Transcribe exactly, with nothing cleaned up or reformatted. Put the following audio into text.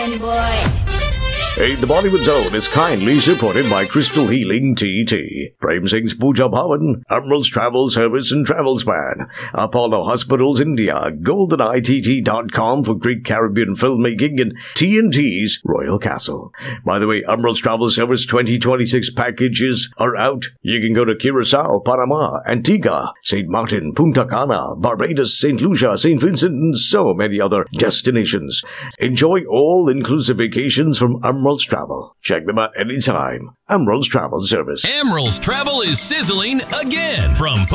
boy. Hey, the Bollywood Zone is kindly supported by Crystal Healing T T, Prem Singh's Pooja Bhavan, Emerald's Travel Service and Travel Span, Apollo Hospitals India, golden I T T dot com for Greek Caribbean filmmaking, and T N T's Royal Castle. By the way, Emerald's Travel Service twenty twenty-six packages are out. You can go to Curacao, Panama, Antigua, Saint Martin, Punta Cana, Barbados, Saint Lucia, Saint Vincent, and so many other destinations. Enjoy all-inclusive vacations from Emerald's Travel. Check them out anytime. Emerald's Travel Service. Emerald's Travel is sizzling again. From